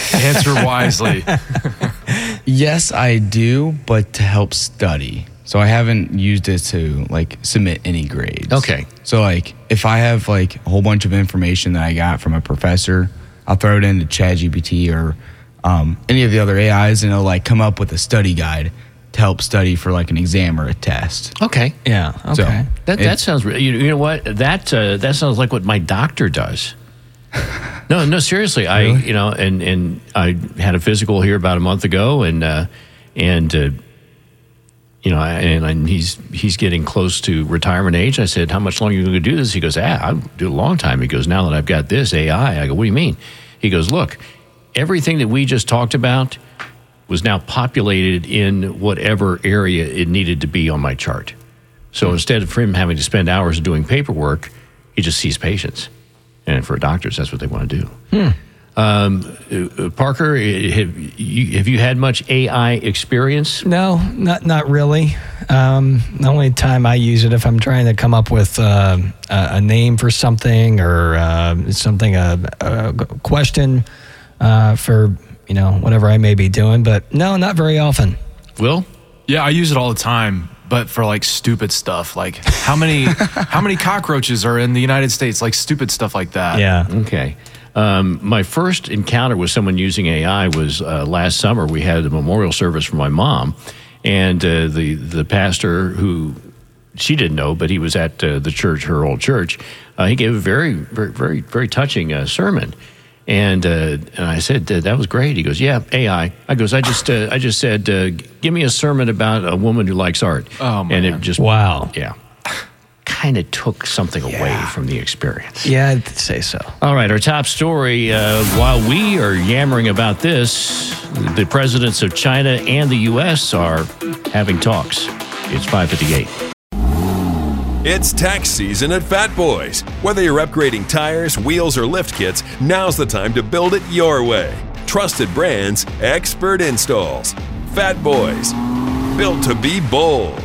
Answer wisely. Yes, I do, but to help study. So I haven't used it to submit any grades. Okay. So if I have a whole bunch of information that I got from a professor, I'll throw it into ChatGPT or any of the other AIs, and it'll like come up with a study guide to help study for like an exam or a test. Okay. Yeah. Okay. So that sounds. You know what? That sounds like what my doctor does. No, seriously. Really? And I had a physical here about a month ago, and he's getting close to retirement age. I said, "How much longer are you going to do this?" He goes, "I'll do a long time." He goes, "Now that I've got this AI," I go, "What do you mean?" He goes, "Look, everything that we just talked about was now populated in whatever area it needed to be on my chart. So instead of him having to spend hours doing paperwork, he just sees patients. And for doctors, that's what they want to do." Parker, have you had much AI experience? No, not really. The only time I use it if I'm trying to come up with a name for something or a question for whatever I may be doing, but no, not very often. Will? Yeah, I use it all the time, but for like stupid stuff, like how many cockroaches are in the United States, like stupid stuff like that. Yeah. Okay. My first encounter with someone using AI was last summer. We had a memorial service for my mom, and the pastor, who she didn't know, but he was at the church, her old church. He gave a very, very, very, very touching sermon. And I said, "That was great." He goes, "Yeah, AI." I just said, "Give me a sermon about a woman who likes art." Oh, man. And it just, wow. Yeah, kind of took something away from the experience. Yeah, I'd say so. All right, our top story, while we are yammering about this, the presidents of China and the U.S. are having talks. It's 5:58. It's tax season at Fat Boys. Whether you're upgrading tires, wheels, or lift kits, now's the time to build it your way. Trusted brands, expert installs. Fat Boys, built to be bold.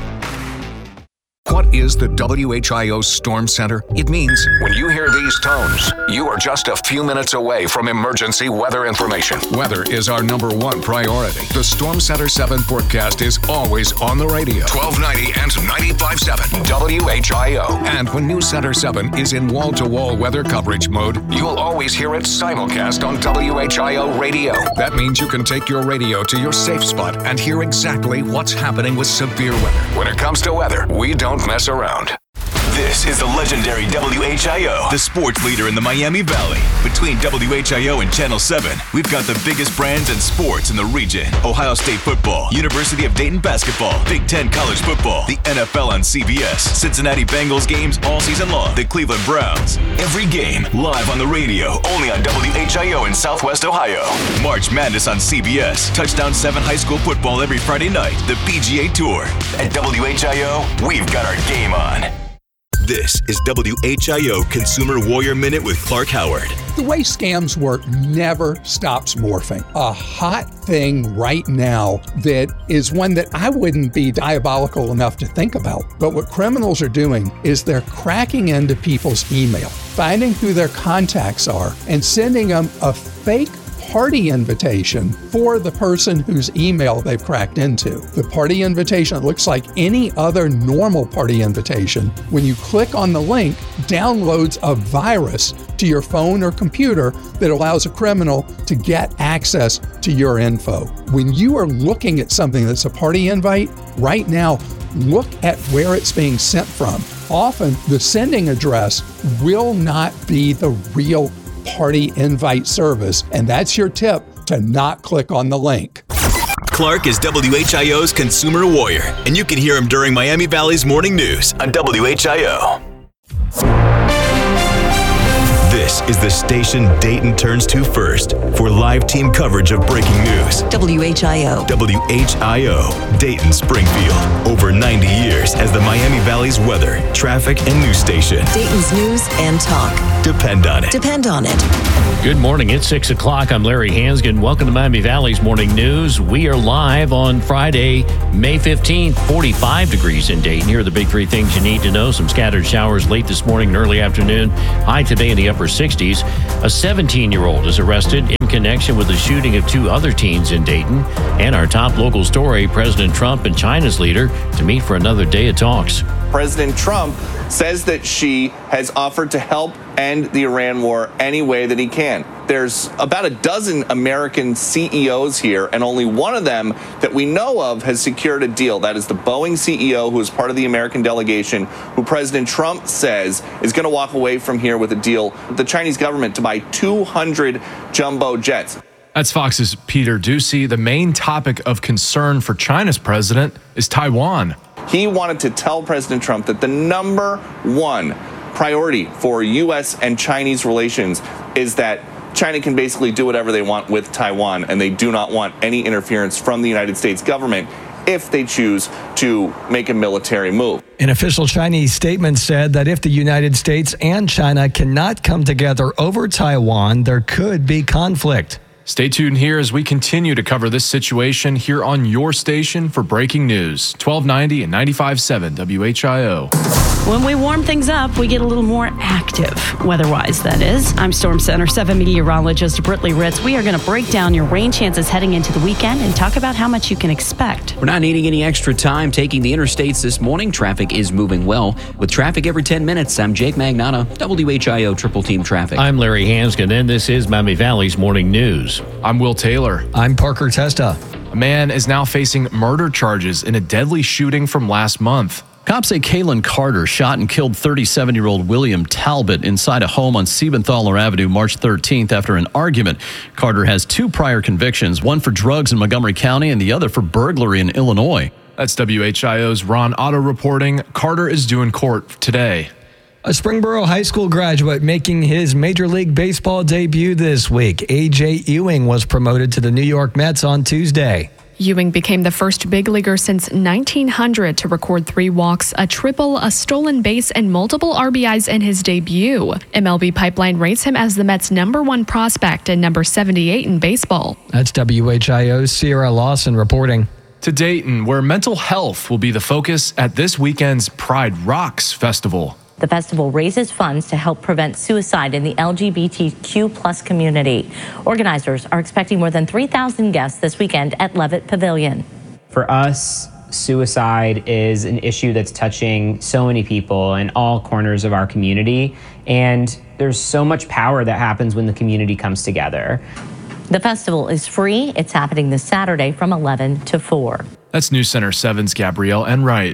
What is the WHIO Storm Center? It means when you hear these tones, you are just a few minutes away from emergency weather information. Weather is our number one priority. The Storm Center 7 forecast is always on the radio. 1290 and 95.7 WHIO. And when News Center 7 is in wall-to-wall weather coverage mode, you'll always hear it simulcast on WHIO radio. That means you can take your radio to your safe spot and hear exactly what's happening with severe weather. When it comes to weather, we don't mess around. This is the legendary WHIO, the sports leader in the Miami Valley. Between WHIO and Channel 7, we've got the biggest brands and sports in the region. Ohio State football, University of Dayton basketball, Big Ten college football, the NFL on CBS, Cincinnati Bengals games all season long, the Cleveland Browns. Every game live on the radio, only on WHIO in Southwest Ohio. March Madness on CBS, Touchdown 7 high school football every Friday night, the PGA Tour. At WHIO, we've got our game on. This is WHIO Consumer Warrior Minute with Clark Howard. The way scams work never stops morphing. A hot thing right now that is one that I wouldn't be diabolical enough to think about. But what criminals are doing is they're cracking into people's email, finding who their contacts are, and sending them a fake party invitation for the person whose email they've cracked into. The party invitation looks like any other normal party invitation. When you click on the link, downloads a virus to your phone or computer that allows a criminal to get access to your info. When you are looking at something that's a party invite, right now, look at where it's being sent from. Often, the sending address will not be the real party invite service, and that's your tip to not click on the link. Clark is WHIO's Consumer Warrior, and you can hear him during Miami Valley's morning news on WHIO. This is the station Dayton turns to first for live team coverage of breaking news. WHIO. WHIO, Dayton Springfield. Over 90 years as the Miami Valley's weather, traffic, and news station. Dayton's news and talk. Depend on it. Depend on it. Good morning. It's 6 o'clock. I'm Larry Hansgen. Welcome to Miami Valley's morning news. We are live on Friday, May 15th, 45 degrees in Dayton. Here are the big three things you need to know. Some scattered showers late this morning and early afternoon. High today in the upper 60s. A 17-year-old is arrested in connection with the shooting of 2 other teens in Dayton. And our top local story, President Trump and China's leader to meet for another day of talks. President Trump says that Xi has offered to help end the Iran war any way that he can. There's about a dozen American CEOs here, and only one of them that we know of has secured a deal. That is the Boeing CEO, who is part of the American delegation, who President Trump says is going to walk away from here with a deal with the Chinese government to buy 200 jumbo jets. That's Fox's Peter Ducey. The main topic of concern for China's president is Taiwan. He wanted to tell President Trump that the number one priority for U.S. and Chinese relations is that China can basically do whatever they want with Taiwan, and they do not want any interference from the United States government if they choose to make a military move. An official Chinese statement said that if the United States and China cannot come together over Taiwan, there could be conflict. Stay tuned here as we continue to cover this situation here on your station for breaking news. 1290 and 95.7 WHIO. When we warm things up, we get a little more active, weather-wise, that is. I'm Storm Center 7 meteorologist Britley Ritz. We are going to break down your rain chances heading into the weekend and talk about how much you can expect. We're not needing any extra time taking the interstates this morning. Traffic is moving well. With traffic every 10 minutes, I'm Jake Magnata, WHIO Triple Team Traffic. I'm Larry Hanskin, and this is Miami Valley's Morning News. I'm Will Taylor. I'm Parker Testa. A man is now facing murder charges in a deadly shooting from last month. Cops say Kalen Carter shot and killed 37-year-old William Talbot inside a home on Siebenthaler Avenue March 13th after an argument. Carter has 2 prior convictions, one for drugs in Montgomery County and the other for burglary in Illinois. That's WHIO's Ron Otto reporting. Carter is due in court today. A Springboro High School graduate making his Major League Baseball debut this week. A.J. Ewing was promoted to the New York Mets on Tuesday. Ewing became the first big leaguer since 1900 to record 3 walks, a triple, a stolen base, and multiple RBIs in his debut. MLB Pipeline rates him as the Mets' #1 prospect and number 78 in baseball. That's WHIO's Sierra Lawson reporting. To Dayton, where mental health will be the focus at this weekend's Pride Rocks Festival. The festival raises funds to help prevent suicide in the LGBTQ+ community. Organizers are expecting more than 3,000 guests this weekend at Levitt Pavilion. For us, suicide is an issue that's touching so many people in all corners of our community, and there's so much power that happens when the community comes together. The festival is free. It's happening this Saturday from 11 to 4. That's News Center 7's Gabrielle Enright.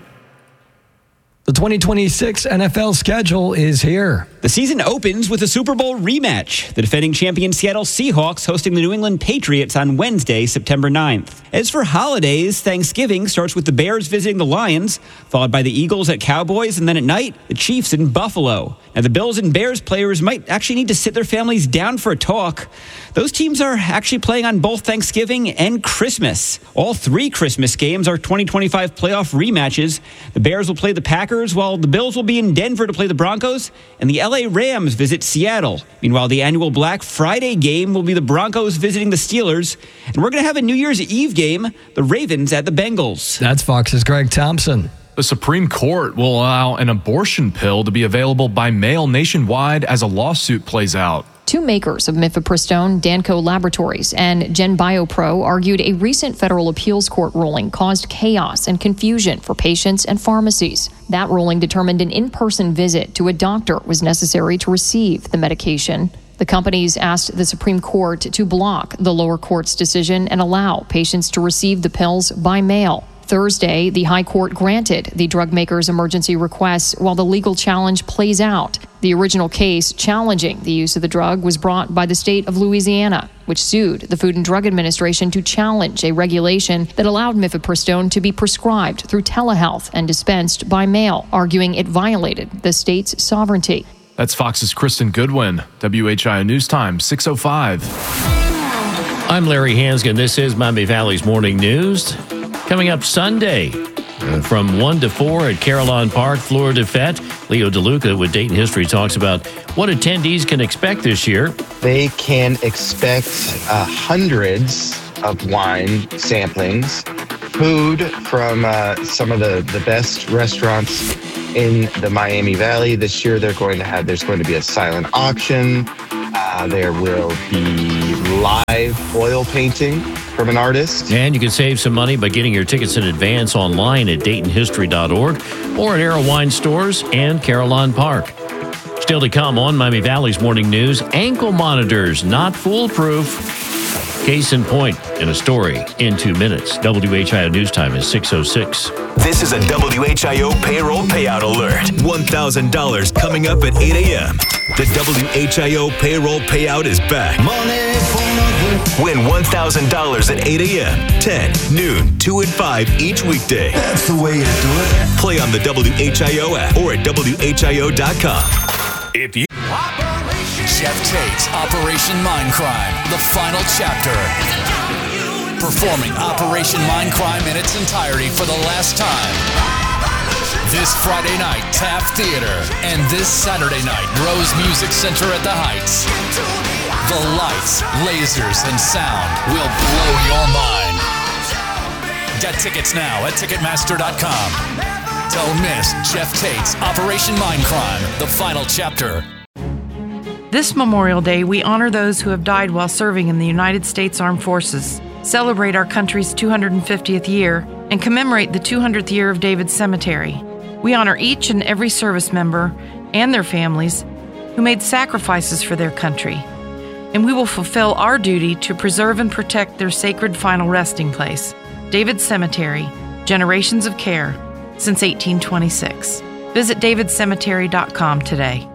The 2026 NFL schedule is here. The season opens with a Super Bowl rematch. The defending champion Seattle Seahawks hosting the New England Patriots on Wednesday, September 9th. As for holidays, Thanksgiving starts with the Bears visiting the Lions, followed by the Eagles at Cowboys, and then at night, the Chiefs in Buffalo. Now, the Bills and Bears players might actually need to sit their families down for a talk. Those teams are actually playing on both Thanksgiving and Christmas. All 3 Christmas games are 2025 playoff rematches. The Bears will play the Packers, while the Bills will be in Denver to play the Broncos, and the LA Rams visit Seattle. Meanwhile, the annual Black Friday game will be the Broncos visiting the Steelers, and we're going to have a New Year's Eve game, the Ravens at the Bengals. That's Fox's Greg Thompson. The Supreme Court will allow an abortion pill to be available by mail nationwide as a lawsuit plays out. 2 makers of mifepristone, Danco Laboratories, and GenBioPro argued a recent federal appeals court ruling caused chaos and confusion for patients and pharmacies. That ruling determined an in-person visit to a doctor was necessary to receive the medication. The companies asked the Supreme Court to block the lower court's decision and allow patients to receive the pills by mail. Thursday, the High Court granted the drug makers' emergency requests while the legal challenge plays out. The original case challenging the use of the drug was brought by the state of Louisiana, which sued the Food and Drug Administration to challenge a regulation that allowed mifepristone to be prescribed through telehealth and dispensed by mail, arguing it violated the state's sovereignty. That's Fox's Kristen Goodwin, WHIO News Time, 6:05. I'm Larry Hanskin. This is Miami Valley's Morning News. Coming up Sunday from 1 to 4 at Carillon Park, Florida Fete. Leo DeLuca with Dayton History talks about what attendees can expect this year. They can expect hundreds of wine samplings, food from some of the best restaurants in the Miami Valley. This year there's going to be a silent auction. There will be live oil painting from an artist. And you can save some money by getting your tickets in advance online at DaytonHistory.org or at Arrow Wine Stores and Carillon Park. Still to come on Miami Valley's Morning News, ankle monitors not foolproof. Case in point in a story in 2 minutes. WHIO News Time is 6:06. This is a WHIO payroll payout alert. $1,000 coming up at 8 a.m. The WHIO payroll payout is back. Win $1,000 at 8 a.m., 10, noon, 2 and 5 each weekday. That's the way to do it. Play on the WHIO app or at WHIO.com. If you Jeff Tate's Operation Mindcrime, the final chapter. Performing Operation Mindcrime in its entirety for the last time. This Friday night, Taft Theater, and this Saturday night, Rose Music Center at the Heights. The lights, lasers, and sound will blow your mind. Get tickets now at Ticketmaster.com. Don't miss Jeff Tate's Operation Mindcrime, the final chapter. This Memorial Day, we honor those who have died while serving in the United States Armed Forces, celebrate our country's 250th year, and commemorate the 200th year of David Cemetery. We honor each and every service member and their families who made sacrifices for their country, and we will fulfill our duty to preserve and protect their sacred final resting place, David Cemetery, generations of care since 1826. Visit davidcemetery.com today.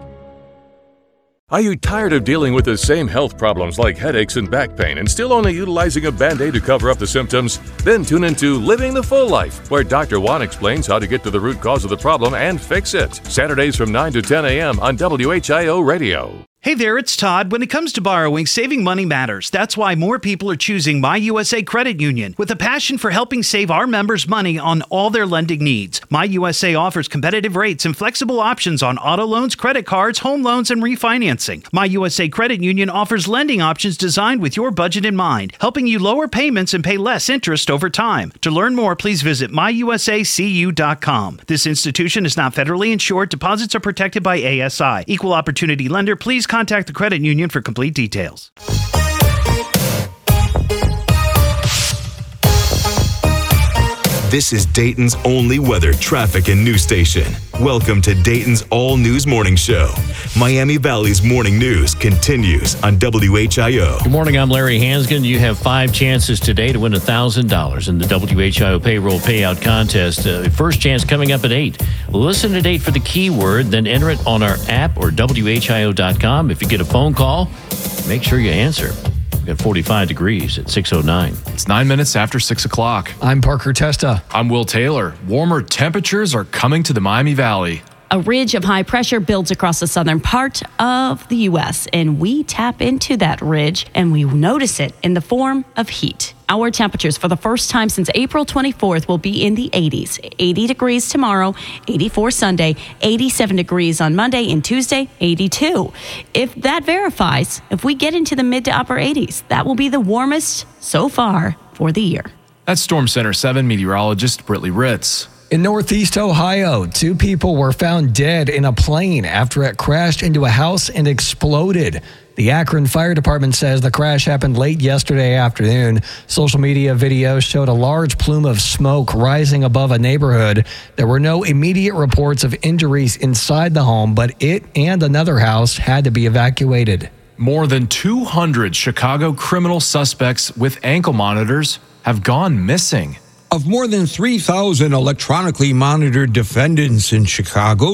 Are you tired of dealing with the same health problems like headaches and back pain and still only utilizing a Band-Aid to cover up the symptoms? Then tune into Living the Full Life, where Dr. Juan explains how to get to the root cause of the problem and fix it. Saturdays from 9 to 10 a.m. on WHIO Radio. Hey there, it's Todd. When it comes to borrowing, saving money matters. That's why more people are choosing My USA Credit Union with a passion for helping save our members money on all their lending needs. My USA offers competitive rates and flexible options on auto loans, credit cards, home loans, and refinancing. My USA Credit Union offers lending options designed with your budget in mind, helping you lower payments and pay less interest over time. To learn more, please visit myusacu.com. This institution is not federally insured. Deposits are protected by ASI. Equal opportunity lender. Please contact the credit union for complete details. This is Dayton's only weather, traffic, and news station. Welcome to Dayton's All News Morning Show. Miami Valley's morning news continues on WHIO. Good morning, I'm Larry Hansgen. You have 5 chances today to win $1,000 in the WHIO payroll payout contest. First chance coming up at 8. Listen at 8 for the keyword, then enter it on our app or WHIO.com. If you get a phone call, make sure you answer. We've got 45 degrees at 6:09. It's 9 minutes after 6 o'clock. I'm Parker Testa. I'm Will Taylor. Warmer temperatures are coming to the Miami Valley. A ridge of high pressure builds across the southern part of the U.S., and we tap into that ridge, and we notice it in the form of heat. Our temperatures for the first time since April 24th will be in the 80s. 80 degrees tomorrow, 84 Sunday, 87 degrees on Monday, and Tuesday, 82. If that verifies, if we get into the mid to upper 80s, that will be the warmest so far for the year. That's Storm Center 7 meteorologist Britley Ritz. In Northeast Ohio, 2 people were found dead in a plane after it crashed into a house and exploded. The Akron Fire Department says the crash happened late yesterday afternoon. Social media videos showed a large plume of smoke rising above a neighborhood. There were no immediate reports of injuries inside the home, but it and another house had to be evacuated. More than 200 Chicago criminal suspects with ankle monitors have gone missing. Of more than 3,000 electronically monitored defendants in Chicago,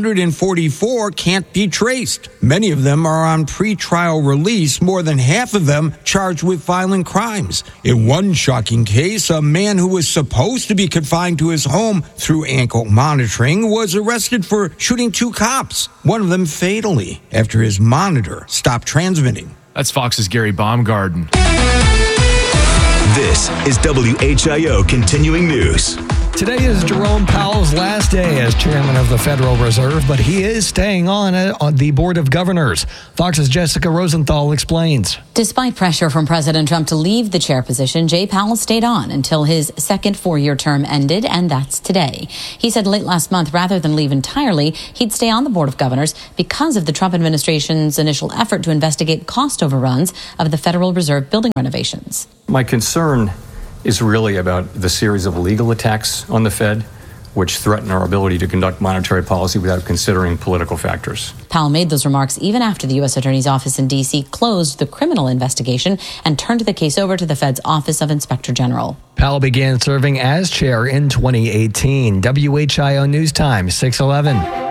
244 can't be traced. Many of them are on pretrial release, more than half of them charged with violent crimes. In one shocking case, a man who was supposed to be confined to his home through ankle monitoring was arrested for shooting 2 cops, one of them fatally, after his monitor stopped transmitting. That's Fox's Gary Baumgarten. This is WHIO Continuing News. Today is Jerome Powell's last day as chairman of the Federal Reserve, but he is staying on the Board of Governors. Fox's Jessica Rosenthal explains. Despite pressure from President Trump to leave the chair position, Jay Powell stayed on until his second four-year term ended, and that's today. He said late last month, rather than leave entirely, he'd stay on the Board of Governors because of the Trump administration's initial effort to investigate cost overruns of the Federal Reserve building renovations. My concern is really about the series of legal attacks on the Fed, which threaten our ability to conduct monetary policy without considering political factors. Powell made those remarks even after the U.S. Attorney's Office in D.C. closed the criminal investigation and turned the case over to the Fed's Office of Inspector General. Powell began serving as chair in 2018. WHIO News Time, 6:11.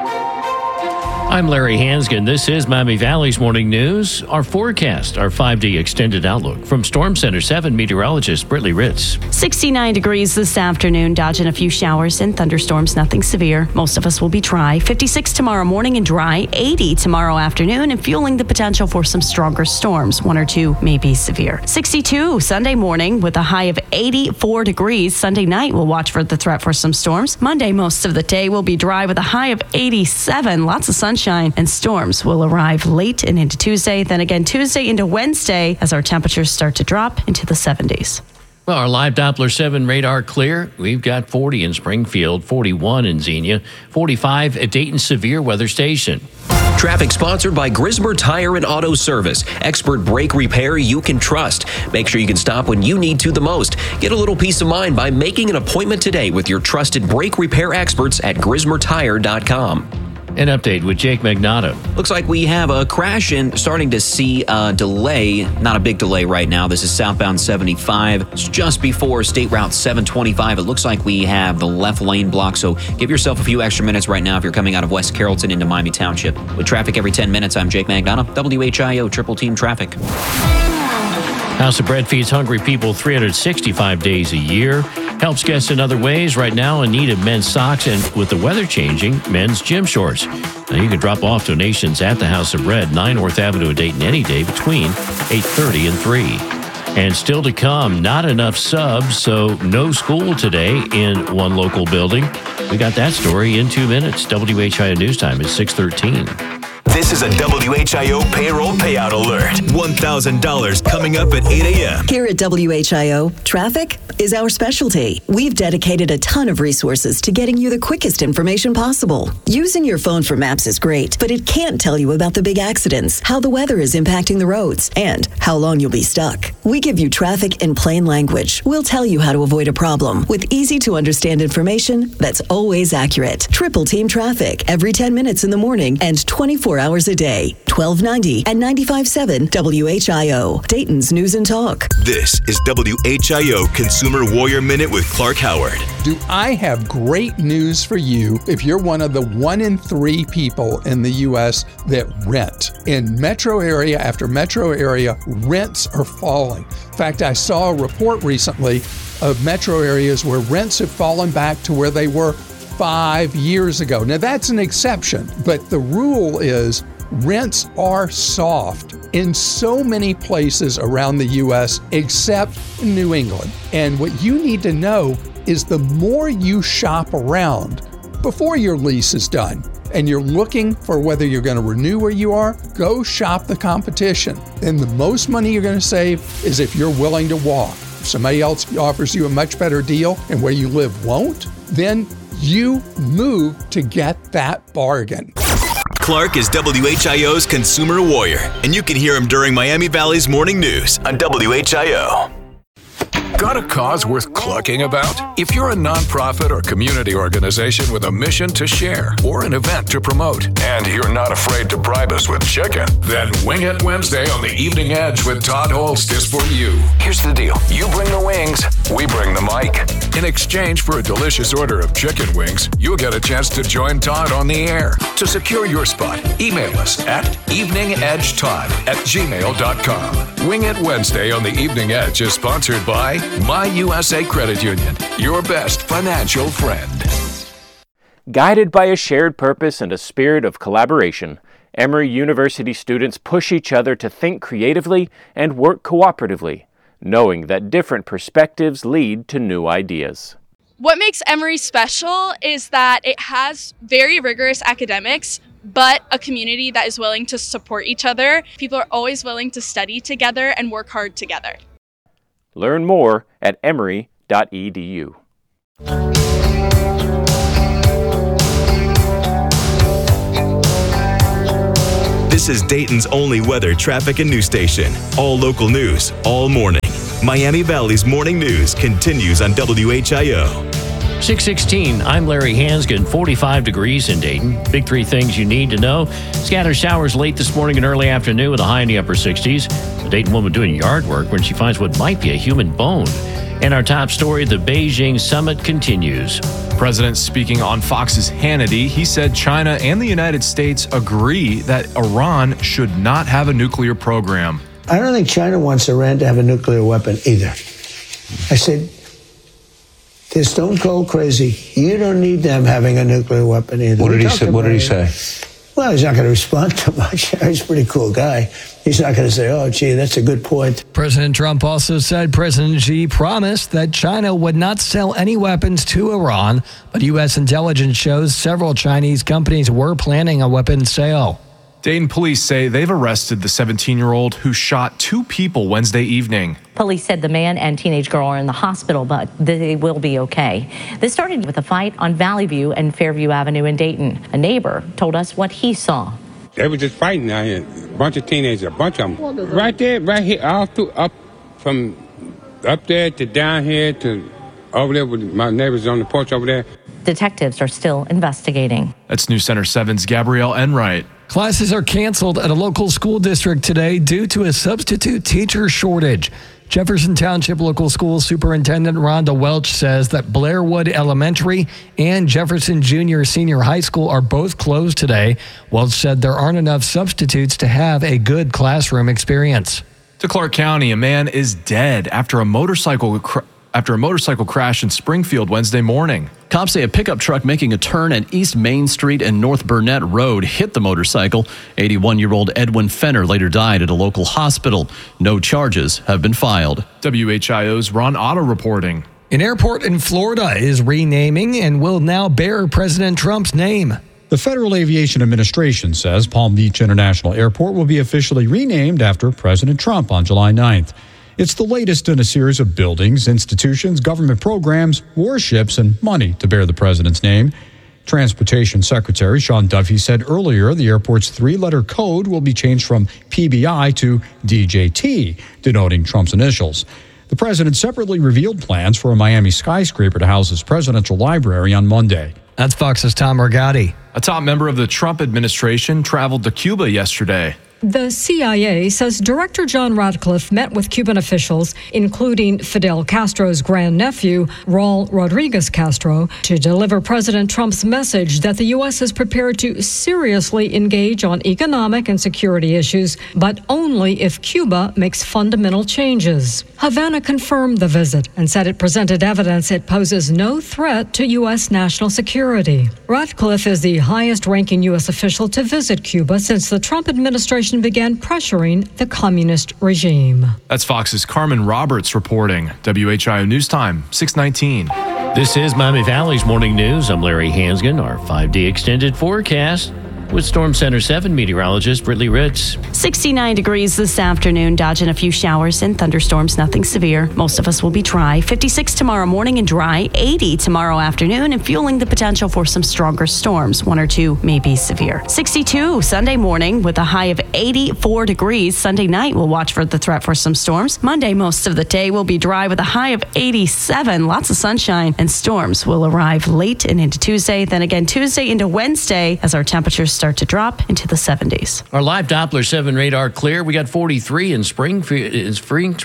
I'm Larry Hansgen. This is Miami Valley's Morning News. Our forecast, our 5-day extended outlook from Storm Center 7 meteorologist Britley Ritz. 69 degrees this afternoon, dodging a few showers and thunderstorms, nothing severe. Most of us will be dry. 56 tomorrow morning and dry. 80 tomorrow afternoon, and fueling the potential for some stronger storms. 1 or 2 may be severe. 62 Sunday morning with a high of 84 degrees. Sunday night, we'll watch for the threat for some storms. Monday, most of the day will be dry with a high of 87. Lots of sunshine. And storms will arrive late and into Tuesday, then again Tuesday into Wednesday as our temperatures start to drop into the 70s. Well, our live Doppler 7 radar clear. We've got 40 in Springfield, 41 in Xenia, 45 at Dayton Severe Weather Station. Traffic sponsored by Grismer Tire and Auto Service. Expert brake repair you can trust. Make sure you can stop when you need to the most. Get a little peace of mind by making an appointment today with your trusted brake repair experts at GrismerTire.com. An update with Jake Magnotta. Looks like we have a crash and starting to see a delay. Not a big delay right now. This is southbound 75. It's just before State Route 725. It looks like we have the left lane blocked, so give yourself a few extra minutes right now if you're coming out of West Carrollton into Miami Township. With traffic every 10 minutes, I'm Jake Magnotta, WHIO Triple Team Traffic. House of Bread feeds hungry people 365 days a year. Helps guests in other ways. Right now in need of men's socks and, with the weather changing, men's gym shorts. Now you can drop off donations at the House of Bread, 9 North Avenue in Dayton any day between 8:30 and 3. And still to come, not enough subs, so no school today in one local building. We got that story in 2 minutes. WHIO News Time is 6:13. This is a WHIO payroll payout alert. $1,000 coming up at 8 a.m. Here at WHIO, traffic is our specialty. We've dedicated a ton of resources to getting you the quickest information possible. Using your phone for maps is great, but it can't tell you about the big accidents, how the weather is impacting the roads, and how long you'll be stuck. We give you traffic in plain language. We'll tell you how to avoid a problem with easy-to-understand information that's always accurate. Triple Team Traffic every 10 minutes in the morning and 24 hours a day. 1290 and 95.7 WHIO, Dayton's News and Talk. This is WHIO Consumer Warrior Minute with Clark Howard. Do I have great news for you if you're one of the 1 in 3 people in the U.S. that rent? In metro area after metro area, rents are falling. In fact, I saw a report recently of metro areas where rents have fallen back to where they were 5 years ago. Now, that's an exception, but the rule is rents are soft in so many places around the U.S. except New England. And what you need to know is the more you shop around before your lease is done and you're looking for whether you're going to renew where you are, go shop the competition. And the most money you're going to save is if you're willing to walk. If somebody else offers you a much better deal and where you live won't, then you move to get that bargain. Clark is WHIO's Consumer Warrior, and you can hear him during Miami Valley's Morning News on WHIO. Got a cause worth clucking about? If you're a nonprofit or community organization with a mission to share or an event to promote, and you're not afraid to bribe us with chicken, then Wing It Wednesday on the Evening Edge with Todd Holst is for you. Here's the deal. You bring the wings, we bring the mic. In exchange for a delicious order of chicken wings, you'll get a chance to join Todd on the air. To secure your spot, email us at eveningedgetodd@gmail.com. Wing It Wednesday on the Evening Edge is sponsored by My USA Credit Union, your best financial friend. Guided by a shared purpose and a spirit of collaboration, Emory University students push each other to think creatively and work cooperatively, knowing that different perspectives lead to new ideas. What makes Emory special is that it has very rigorous academics, but a community that is willing to support each other. People are always willing to study together and work hard together. Learn more at emory.edu. This is Dayton's only weather, traffic, and news station. All local news, all morning. Miami Valley's Morning News continues on WHIO. 6:16, I'm Larry Hansgen, 45 degrees in Dayton. Big three things you need to know. Scattered showers late this morning and early afternoon with a high in the upper 60s. A Dayton woman doing yard work when she finds what might be a human bone. And our top story, the Beijing summit continues. President speaking on Fox's Hannity, he said China and the United States agree that Iran should not have a nuclear program. I don't think China wants Iran to have a nuclear weapon either. I said, they're stone cold crazy. You don't need them having a nuclear weapon either. What did he say? Well, he's not going to respond too much. He's a pretty cool guy. He's not going to say, oh, gee, that's a good point. President Trump also said President Xi promised that China would not sell any weapons to Iran, but U.S. intelligence shows several Chinese companies were planning a weapons sale. Dayton police say they've arrested the 17-year-old who shot 2 people Wednesday evening. Police said the man and teenage girl are in the hospital, but they will be okay. This started with a fight on Valley View and Fairview Avenue in Dayton. A neighbor told us what he saw. They were just fighting out here. A bunch of teenagers, a bunch of them. Right there, right here, all through, up from up there to down here to over there with my neighbors on the porch over there. Detectives are still investigating. That's News Center 7's Gabrielle Enright. Classes are canceled at a local school district today due to a substitute teacher shortage. Jefferson Township Local School Superintendent Rhonda Welch says that Blairwood Elementary and Jefferson Junior Senior High School are both closed today. Welch said there aren't enough substitutes to have a good classroom experience. To Clark County, a man is dead after a motorcycle crash in Springfield Wednesday morning. Cops say a pickup truck making a turn at East Main Street and North Burnett Road hit the motorcycle. 81-year-old Edwin Fenner later died at a local hospital. No charges have been filed. WHIO's Ron Otto reporting. An airport in Florida is renaming and will now bear President Trump's name. The Federal Aviation Administration says Palm Beach International Airport will be officially renamed after President Trump on July 9th. It's the latest in a series of buildings, institutions, government programs, warships, and money to bear the president's name. Transportation Secretary Sean Duffy said earlier the airport's 3-letter code will be changed from PBI to DJT, denoting Trump's initials. The president separately revealed plans for a Miami skyscraper to house his presidential library on Monday. That's Fox's Tom Morgatti. A top member of the Trump administration traveled to Cuba yesterday. The CIA says Director John Ratcliffe met with Cuban officials, including Fidel Castro's grandnephew, Raul Rodriguez Castro, to deliver President Trump's message that the U.S. is prepared to seriously engage on economic and security issues, but only if Cuba makes fundamental changes. Havana confirmed the visit and said it presented evidence it poses no threat to U.S. national security. Ratcliffe is the highest-ranking U.S. official to visit Cuba since the Trump administration began pressuring the communist regime. That's Fox's Carmen Roberts reporting. WHIO News Time, 6:19. This is Miami Valley's Morning News. I'm Larry Hansgen. Our 5-day extended forecast with Storm Center 7 meteorologist Brittany Ritz. 69 degrees this afternoon, dodging a few showers and thunderstorms, nothing severe. Most of us will be dry. 56 tomorrow morning and dry. 80 tomorrow afternoon and fueling the potential for some stronger storms. 1 or 2 may be severe. 62 Sunday morning with a high of 84 degrees. Sunday night we'll watch for the threat for some storms. Monday most of the day will be dry with a high of 87. Lots of sunshine and storms will arrive late and into Tuesday. Then again Tuesday into Wednesday as our temperatures start to drop into the 70s. Our live Doppler 7 radar clear. We got 43 in Springfield,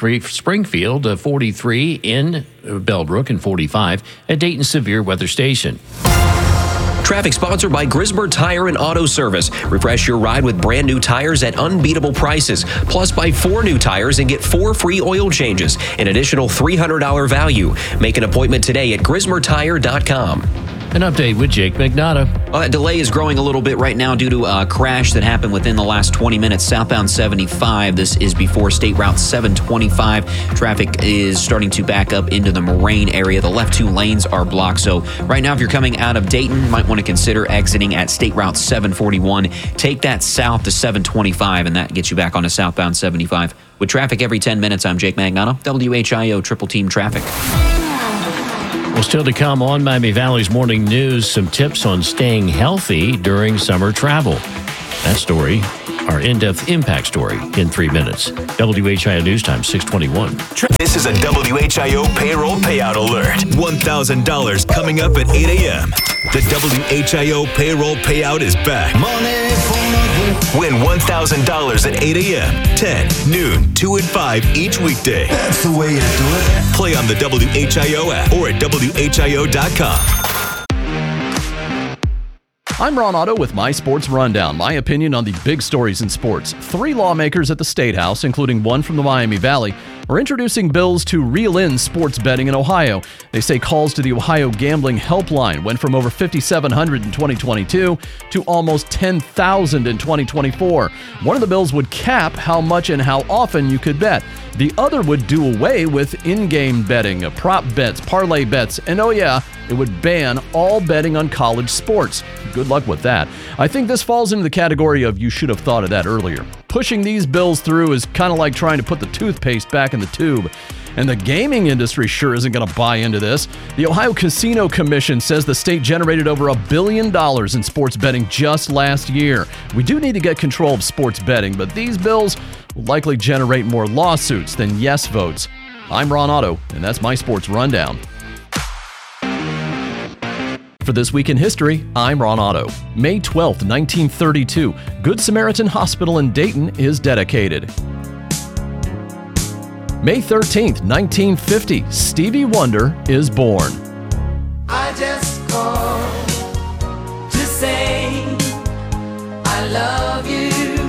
43 in Bellbrook, and 45 at Dayton Severe Weather Station. Traffic sponsored by Grismer Tire and Auto Service. Refresh your ride with brand new tires at unbeatable prices. Plus, buy 4 new tires and get 4 free oil changes. An additional $300 value. Make an appointment today at GrismerTire.com. An update with Jake Magnotta. Well, that delay is growing a little bit right now due to a crash that happened within the last 20 minutes. Southbound 75. This is before State Route 725. Traffic is starting to back up into the Moraine area. The left 2 lanes are blocked. So right now, if you're coming out of Dayton, you might want to consider exiting at State Route 741. Take that south to 725, and that gets you back onto southbound 75. With traffic every 10 minutes, I'm Jake Magnotta, WHIO Triple Team Traffic. Well, still to come on Miami Valley's Morning News, some tips on staying healthy during summer travel. That story, our in-depth impact story, in 3 minutes. WHIO News Time, 6:21. This is a WHIO payroll payout alert. $1,000 coming up at 8 a.m. The WHIO payroll payout is back. Win $1,000 at 8 a.m., 10, noon, 2, and 5 each weekday. That's the way to do it. Play on the WHIO app or at WHIO.com. I'm Ron Otto with My Sports Rundown, my opinion on the big stories in sports. 3 lawmakers at the State House, including one from the Miami Valley, are introducing bills to reel in sports betting in Ohio. They say calls to the Ohio Gambling Helpline went from over 5,700 in 2022 to almost 10,000 in 2024. One of the bills would cap how much and how often you could bet. The other would do away with in-game betting, prop bets, parlay bets, and oh yeah, it would ban all betting on college sports. Good luck with that. I think this falls into the category of you should have thought of that earlier. Pushing these bills through is kind of like trying to put the toothpaste back in the tube. And the gaming industry sure isn't going to buy into this. The Ohio Casino Commission says the state generated over $1 billion in sports betting just last year. We do need to get control of sports betting, but these bills will likely generate more lawsuits than yes votes. I'm Ron Otto, and that's my sports rundown. For This Week in History, I'm Ron Otto. May 12th, 1932, Good Samaritan Hospital in Dayton is dedicated. May 13th, 1950, Stevie Wonder is born. I just called to say I love you.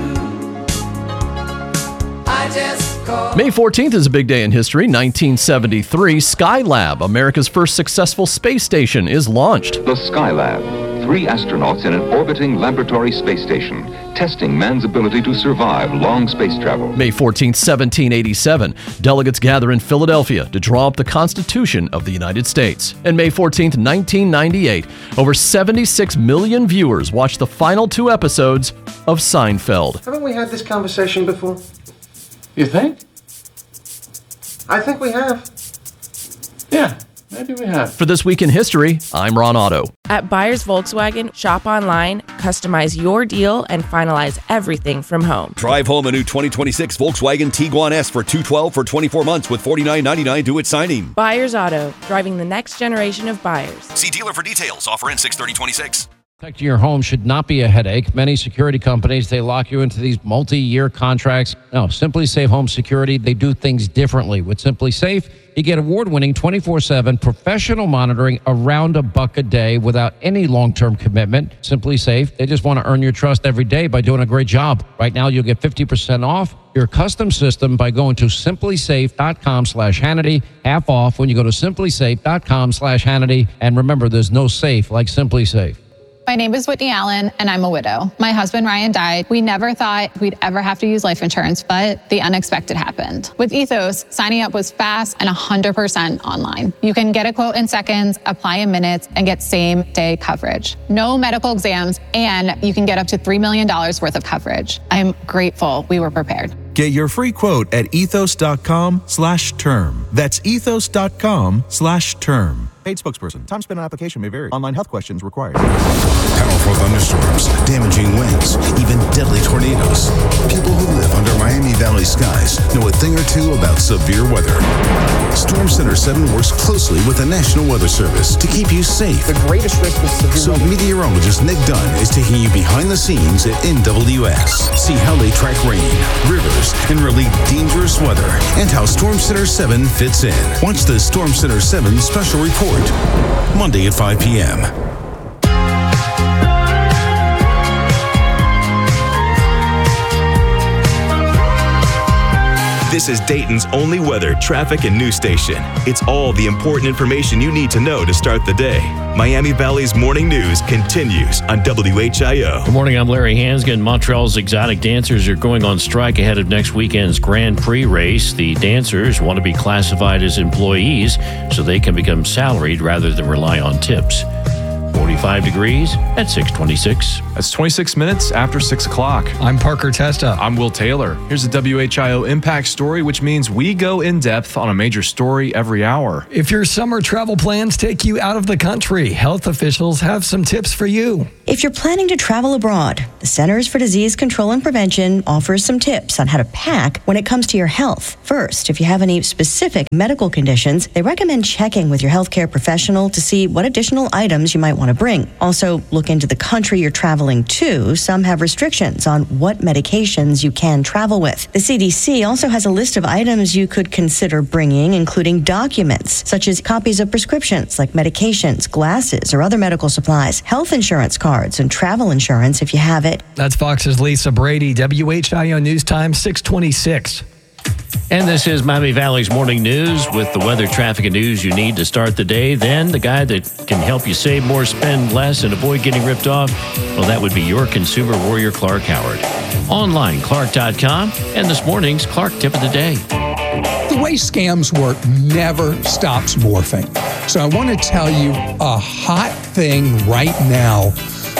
I just called. May 14th is a big day in history. 1973, Skylab, America's first successful space station, is launched. The Skylab. 3 astronauts in an orbiting laboratory space station, testing man's ability to survive long space travel. May 14th, 1787, delegates gather in Philadelphia to draw up the Constitution of the United States. And May 14th, 1998, over 76 million viewers watched the final 2 episodes of Seinfeld. Haven't we had this conversation before? You think? I think we have. Yeah. Maybe we have. For This Week in History, I'm Ron Otto. At Buyers Volkswagen, shop online, customize your deal, and finalize everything from home. Drive home a new 2026 Volkswagen Tiguan S for $212 for 24 months with $49.99 due at signing. Buyers Auto, driving the next generation of buyers. See dealer for details. Offer ends 6/30/26. Protecting your home should not be a headache. Many security companies, they lock you into these multi-year contracts. No, Simply Safe Home Security, they do things differently. With Simply Safe, you get award-winning 24/7 professional monitoring around $1 a day without any long-term commitment. Simply Safe, they just want to earn your trust every day by doing a great job. Right now, you'll get 50% off your custom system by going to simplysafe.com/Hannity, half off when you go to simplysafe.com/Hannity. And remember, there's no safe like Simply Safe. My name is Whitney Allen, and I'm a widow. My husband, Ryan, died. We never thought we'd ever have to use life insurance, but the unexpected happened. With Ethos, signing up was fast and 100% online. You can get a quote in seconds, apply in minutes, and get same-day coverage. No medical exams, and you can get up to $3 million worth of coverage. I'm grateful we were prepared. Get your free quote at ethos.com/term. That's ethos.com/term. Paid spokesperson. Time spent on application may vary. Online health questions required. Powerful thunderstorms, damaging winds, even deadly tornadoes. People who live under Miami Valley skies know a thing or two about severe weather. Storm Center 7 works closely with the National Weather Service to keep you safe. The greatest risk of severe So weather. meteorologist Nick Dunn is taking you behind the scenes at NWS. See how they track rain, rivers, and relieve dangerous weather, and how Storm Center 7 fits in. Watch the Storm Center 7 special report, Monday at 5 p.m. This is Dayton's only weather, traffic, and news station. It's all the important information you need to know to start the day. Miami Valley's morning news continues on WHIO. Good morning, I'm Larry Hansgen. Montreal's exotic dancers are going on strike ahead of next weekend's Grand Prix race. The dancers want to be classified as employees so they can become salaried rather than rely on tips. 45 degrees at 6:26. That's 26 minutes after 6 o'clock. I'm Parker Testa. I'm Will Taylor. Here's a WHIO Impact Story, which means we go in depth on a major story every hour. If your summer travel plans take you out of the country, health officials have some tips for you. If you're planning to travel abroad, the Centers for Disease Control and Prevention offers some tips on how to pack when it comes to your health. First, if you have any specific medical conditions, they recommend checking with your healthcare professional to see what additional items you might want to bring. Also, look into the country you're traveling to. Some have restrictions on what medications you can travel with. The CDC also has a list of items you could consider bringing, including documents, such as copies of prescriptions like medications, glasses, or other medical supplies, health insurance cards, and travel insurance if you have it. That's Fox's Lisa Brady, WHIO News Time 626. And this is Miami Valley's morning news with the weather, traffic, and news you need to start the day. Then the guy that can help you save more, spend less, and avoid getting ripped off, well, that would be your consumer warrior, Clark Howard. Online, Clark.com, and this morning's Clark Tip of the Day. The way scams work never stops morphing. So I want to tell you a hot thing right now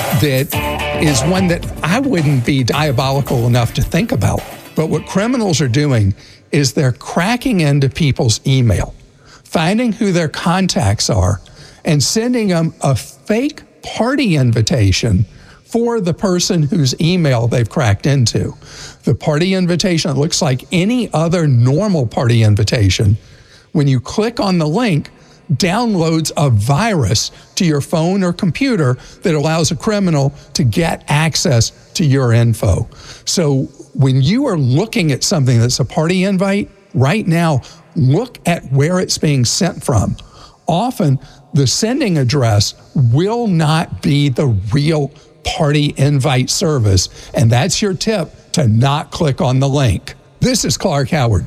that is one that I wouldn't be diabolical enough to think about. But what criminals are doing is they're cracking into people's email, finding who their contacts are, and sending them a fake party invitation for the person whose email they've cracked into. The party invitation looks like any other normal party invitation. When you click on the link, downloads a virus to your phone or computer that allows a criminal to get access to your info. So when you are looking at something that's a party invite, right now, look at where it's being sent from. Often, the sending address will not be the real party invite service, and that's your tip to not click on the link. This is Clark Howard.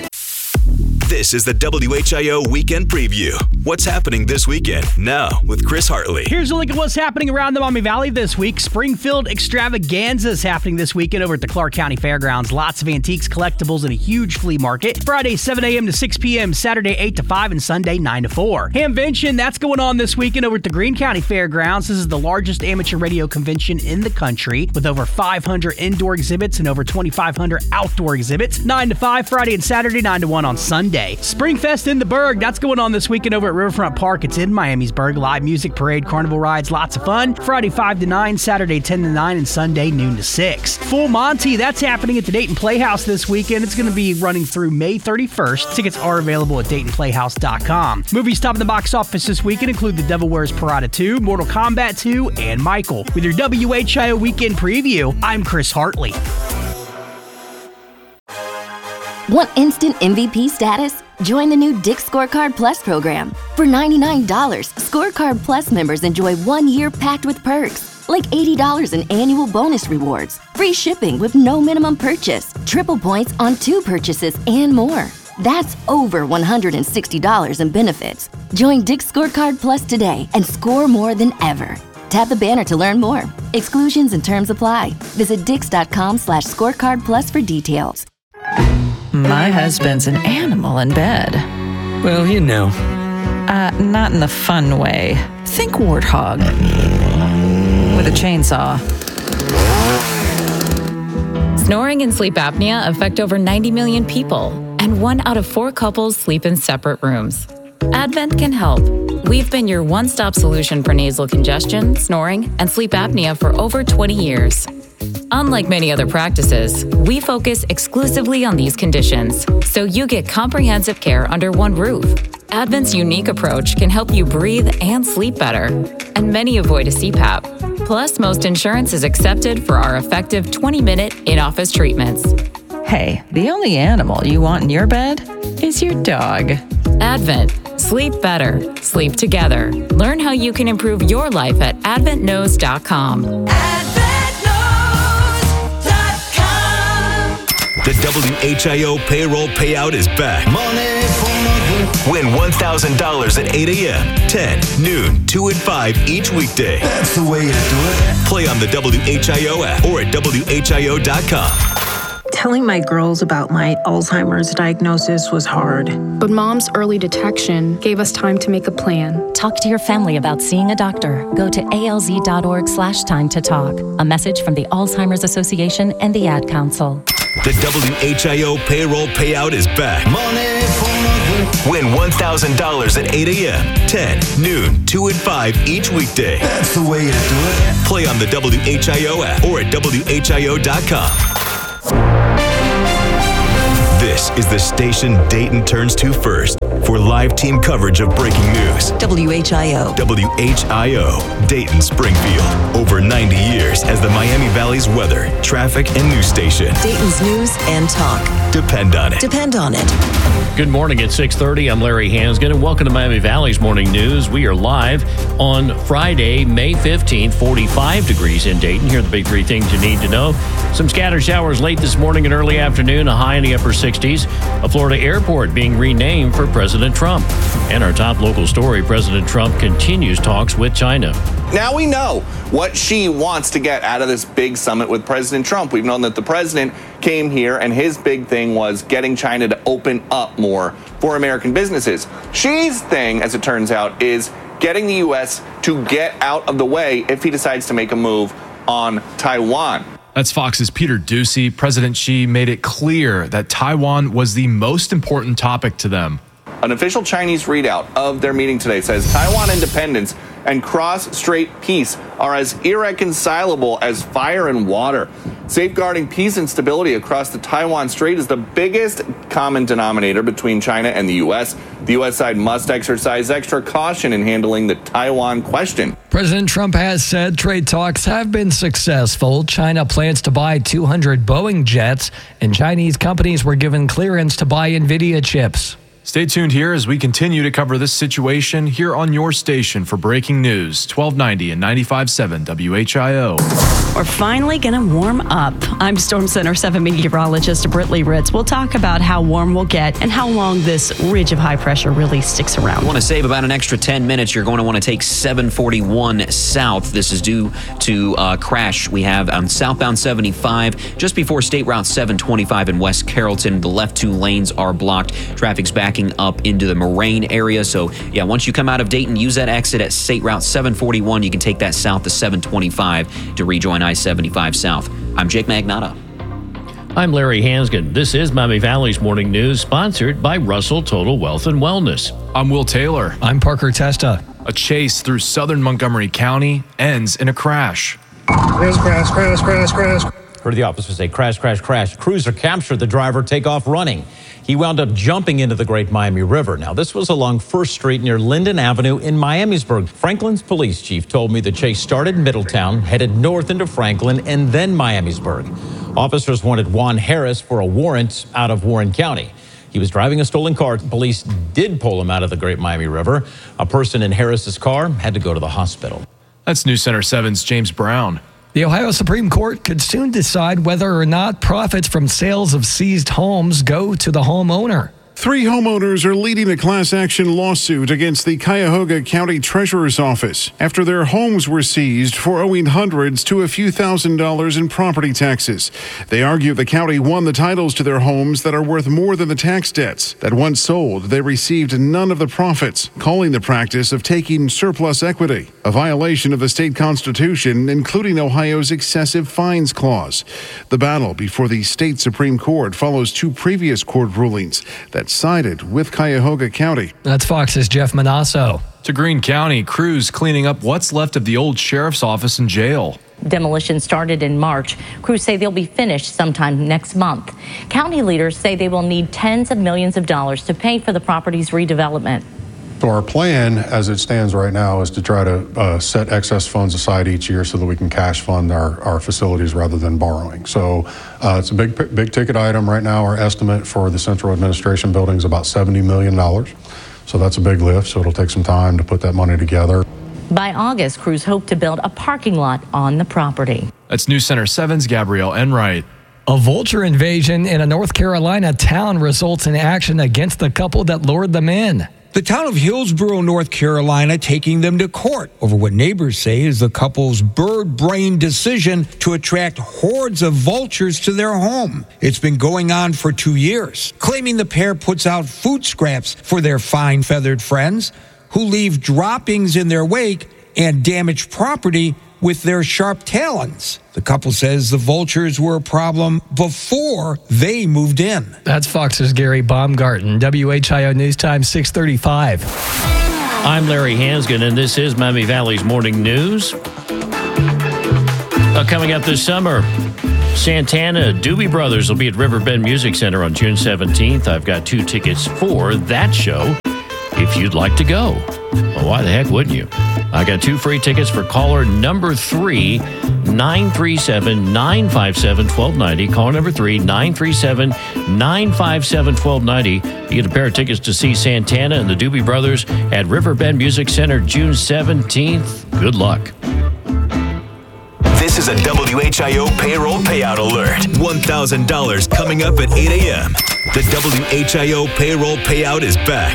This is the WHIO Weekend Preview. What's happening this weekend? Now with Chris Hartley. Here's a look at what's happening around the Miami Valley this week. Springfield Extravaganza is happening this weekend over at the Clark County Fairgrounds. Lots of antiques, collectibles, and a huge flea market. Friday, 7 a.m. to 6 p.m., Saturday, 8 to 5, and Sunday, 9 to 4. Hamvention, that's going on this weekend over at the Greene County Fairgrounds. This is the largest amateur radio convention in the country with over 500 indoor exhibits and over 2,500 outdoor exhibits. 9 to 5 Friday and Saturday, 9 to 1 on Sunday. Springfest in the Berg, that's going on this weekend over at Riverfront Park. It's in Miamisburg. Live music, parade, carnival rides, lots of fun. Friday 5 to 9, Saturday 10 to 9, and Sunday noon to 6. Full Monty, that's happening at the Dayton Playhouse this weekend. It's going to be running through May 31st. Tickets are available at DaytonPlayhouse.com. Movies topping the box office this weekend include The Devil Wears Prada 2, Mortal Kombat 2, and Michael. With your WHIO Weekend Preview, I'm Chris Hartley. Want instant MVP status? Join the new Dick's Scorecard Plus program. For $99, Scorecard Plus members enjoy 1 year packed with perks, like $80 in annual bonus rewards, free shipping with no minimum purchase, triple points on 2 purchases, and more. That's over $160 in benefits. Join Dick's Scorecard Plus today and score more than ever. Tap the banner to learn more. Exclusions and terms apply. Visit dix.com/scorecard plus for details. My husband's an animal in bed. Well, you know. Not in the fun way. Think warthog. With a chainsaw. Snoring and sleep apnea affect over 90 million people, and 1 out of 4 couples sleep in separate rooms. Advent can help. We've been your one-stop solution for nasal congestion, snoring, and sleep apnea for over 20 years. Unlike many other practices, we focus exclusively on these conditions, so you get comprehensive care under one roof. Advent's unique approach can help you breathe and sleep better, and many avoid a CPAP. Plus, most insurance is accepted for our effective 20-minute in-office treatments. Hey, the only animal you want in your bed is your dog. Advent. Sleep better. Sleep together. Learn how you can improve your life at adventknows.com. The WHIO payroll payout is back. Win $1,000 at 8 a.m., 10, noon, 2 and 5 each weekday. That's the way to do it. Play on the WHIO app or at WHIO.com. Telling my girls about my Alzheimer's diagnosis was hard. But Mom's early detection gave us time to make a plan. Talk to your family about seeing a doctor. Go to alz.org/time to talk. A message from the Alzheimer's Association and the Ad Council. The WHIO payroll payout is back. Win $1,000 at 8 a.m., 10, noon, 2 and 5 each weekday. That's the way to do it. Play on the WHIO app or at WHIO.com. This is the station Dayton turns to first for live team coverage of breaking news. WHIO. WHIO, Dayton, Springfield. Over 90 years as the Miami Valley's weather, traffic, and news station. Dayton's news and talk. Depend on it. Depend on it. Good morning at 6:30. I'm Larry Hansgen, and welcome to Miami Valley's Morning News. We are live on Friday, May 15th, 45 degrees in Dayton. Here are the big three things you need to know. Some scattered showers late this morning and early afternoon, a high in the upper 60s. A Florida airport being renamed for President Trump. And our top local story, President Trump continues talks with China. Now we know what Xi wants to get out of this big summit with President Trump. We've known that the president came here and his big thing was getting China to open up more for American businesses. Xi's thing, as it turns out, is getting the U.S. to get out of the way if he decides to make a move on Taiwan. That's Fox's Peter Doocy. President Xi made it clear that Taiwan was the most important topic to them. An official Chinese readout of their meeting today says Taiwan independence and cross-strait peace are as irreconcilable as fire and water. Safeguarding peace and stability across the Taiwan Strait is the biggest common denominator between China and the U.S. The U.S. side must exercise extra caution in handling the Taiwan question. President Trump has said trade talks have been successful. China plans to buy 200 Boeing jets, and Chinese companies were given clearance to buy NVIDIA chips. Stay tuned here as we continue to cover this situation here on your station for breaking news, 1290 and 95.7 WHIO. We're finally going to warm up. I'm Storm Center 7 meteorologist Britley Ritz. We'll talk about how warm we'll get and how long this ridge of high pressure really sticks around. Want to save about an extra 10 minutes. You're going to want to take 741 south. This is due to a crash we have on southbound 75 just before State Route 725 in West Carrollton. The left two lanes are blocked. Traffic's backing up into the Moraine area. So, yeah, once you come out of Dayton, use that exit at State Route 741. You can take that south to 725 to rejoin I-75 South. I'm Jake Magnotta. I'm Larry Hansgen. This is Miami Valley's Morning News, sponsored by Russell Total Wealth and Wellness. I'm Will Taylor. I'm Parker Testa. A chase through southern Montgomery County ends in a crash. Crash. Heard the officers say crash. Cruiser captured the driver, take off running. He wound up jumping into the Great Miami River. Now, this was along 1st Street near Linden Avenue in Miamisburg. Franklin's police chief told me the chase started in Middletown, headed north into Franklin, and then Miamisburg. Officers wanted Juan Harris for a warrant out of Warren County. He was driving a stolen car. Police did pull him out of the Great Miami River. A person in Harris's car had to go to the hospital. That's News Center 7's James Brown. The Ohio Supreme Court could soon decide whether or not profits from sales of seized homes go to the homeowner. 3 homeowners are leading a class action lawsuit against the Cuyahoga County Treasurer's Office after their homes were seized for owing hundreds to a few $1,000s in property taxes. They argue the county won the titles to their homes that are worth more than the tax debts. That once sold, they received none of the profits, calling the practice of taking surplus equity a violation of the state constitution, including Ohio's excessive fines clause. The battle before the state Supreme Court follows 2 previous court rulings that sided with Cuyahoga County. That's Fox's Jeff Manasso. To Greene County, crews cleaning up what's left of the old sheriff's office and jail. Demolition started in March. Crews say they'll be finished sometime next month. County leaders say they will need tens of millions of dollars to pay for the property's redevelopment. So our plan, as it stands right now, is to try to set excess funds aside each year so that we can cash fund our facilities rather than borrowing. So it's a big ticket item right now. Our estimate for the central administration building is about $70 million. So that's a big lift. So it'll take some time to put that money together. By August, crews hope to build a parking lot on the property. That's News Center 7's Gabrielle Enright. A vulture invasion in a North Carolina town results in action against the couple that lured them in. The town of Hillsborough, North Carolina, taking them to court over what neighbors say is the couple's bird-brained decision to attract hordes of vultures to their home. It's been going on for 2 years, claiming the pair puts out food scraps for their fine feathered friends, who leave droppings in their wake and damage property with their sharp talons. The couple says the vultures were a problem before they moved in. That's Fox's Gary Baumgarten, WHIO News Time 6:35. I'm Larry Hansgen, and this is Miami Valley's Morning News. Coming up this summer, Santana Doobie Brothers will be at Riverbend Music Center on June 17th. I've got 2 tickets for that show if you'd like to go. Well, why the heck wouldn't you? I got 2 free tickets for caller number 3, 937-957-1290. Caller number 3, 937-957-1290. You get a pair of tickets to see Santana and the Doobie Brothers at Riverbend Music Center June 17th. Good luck. This is a WHIO payroll payout alert. $1,000 coming up at 8 a.m. The WHIO payroll payout is back.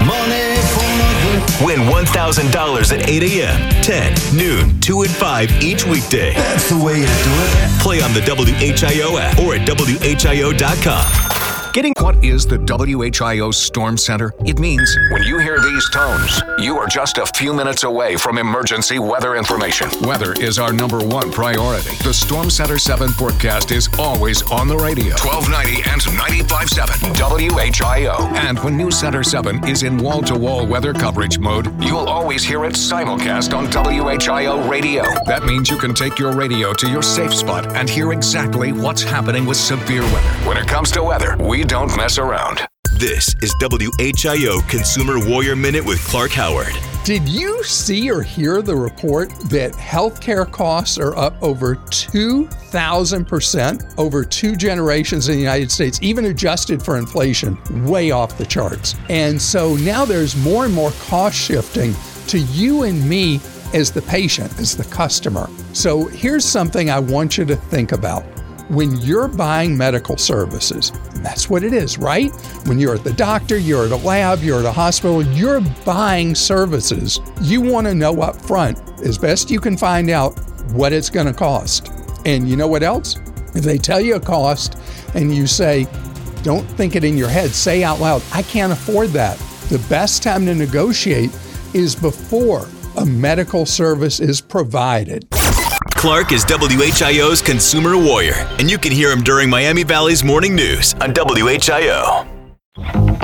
Win $1,000 at 8 a.m., 10, noon, 2 and 5 each weekday. That's the way to do it. Play on the WHIO app or at WHIO.com. What is the WHIO Storm Center? It means when you hear these tones, you are just a few minutes away from emergency weather information. Weather is our #1 priority. The Storm Center 7 forecast is always on the radio. 1290 and 95.7 WHIO. And when News Center 7 is in wall-to-wall weather coverage mode, you'll always hear it simulcast on WHIO radio. That means you can take your radio to your safe spot and hear exactly what's happening with severe weather. When it comes to weather, we don't mess around. This is WHIO Consumer Warrior Minute with Clark Howard. Did you see or hear the report that healthcare costs are up over 2,000% over 2 generations in the United States, even adjusted for inflation, way off the charts? And so now there's more and more cost shifting to you and me as the patient, as the customer. So here's something I want you to think about. When you're buying medical services, and that's what it is, right? When you're at the doctor, you're at a lab, you're at a hospital, you're buying services. You want to know up front, as best you can find out, what it's going to cost. And you know what else? If they tell you a cost and you say, don't think it in your head, say out loud, I can't afford that. The best time to negotiate is before a medical service is provided. Clark is WHIO's Consumer Warrior, and you can hear him during Miami Valley's Morning News on WHIO.